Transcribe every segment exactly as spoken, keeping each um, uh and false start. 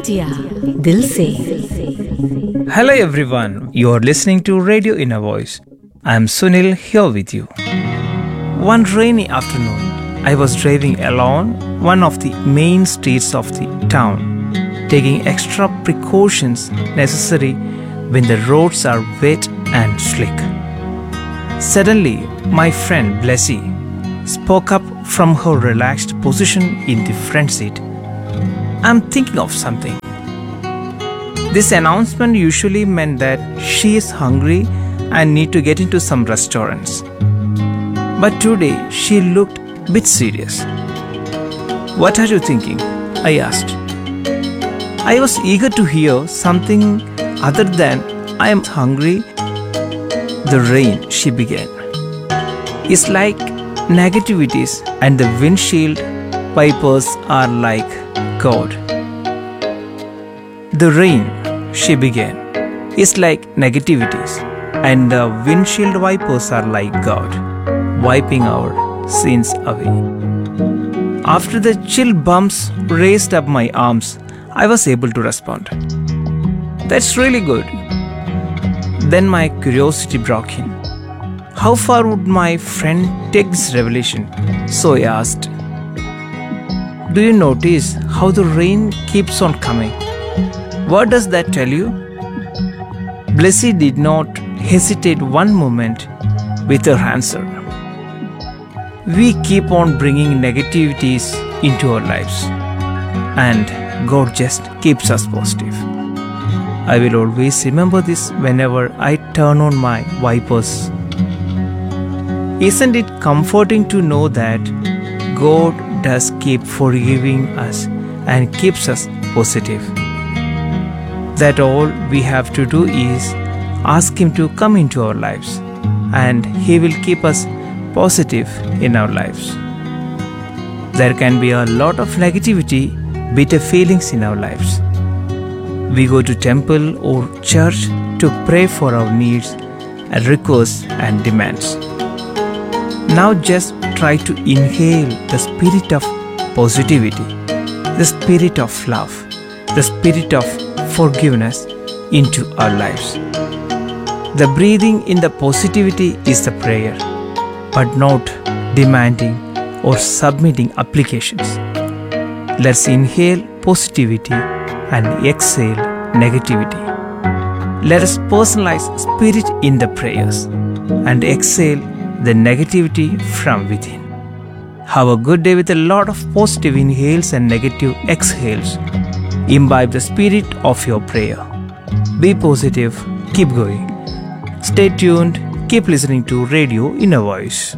India दिल से। Hello everyone, you are listening to Radio Inner Voice. I am Sunil here with you. One rainy afternoon, I was driving along one of the main streets of the town, taking extra precautions necessary when the roads are wet and slick. Suddenly, my friend Blessy spoke up from her relaxed position in the front seat. I'm thinking of something. This announcement usually meant that she is hungry and need to get into some restaurants. But today she looked a bit serious. What are you thinking? I asked. I was eager to hear something other than I am hungry. The rain, she began, is like negativities and the windshield wipers are like God. The rain, she began, is like negativities and the windshield wipers are like God, wiping our sins away. After the chill bumps raised up my arms, I was able to respond. That's really good. Then my curiosity broke in. How far would my friend take this revelation? So I asked, do you notice how the rain keeps on coming? What does that tell you? Blessy did not hesitate one moment with her answer. We keep on bringing negativities into our lives, and God just keeps us positive. I will always remember this whenever I turn on my wipers. Isn't it comforting to know that God does keep forgiving us and keeps us positive? That all we have to do is ask Him to come into our lives, and He will keep us positive in our lives. There can be a lot of negativity, bitter feelings in our lives. We go to temple or church to pray for our needs and requests and demands. Now just try to inhale the spirit of positivity, the spirit of love, the spirit of forgiveness into our lives. The breathing in the positivity is the prayer, but not demanding or submitting applications. Let's inhale positivity and exhale negativity. Let us personalize spirit in the prayers and exhale the negativity from within. Have a good day with a lot of positive inhales and negative exhales. Imbibe the spirit of your prayer. Be positive, keep going. Stay tuned, keep listening to Radio Inner Voice.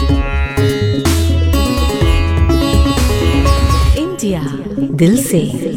India दिल से।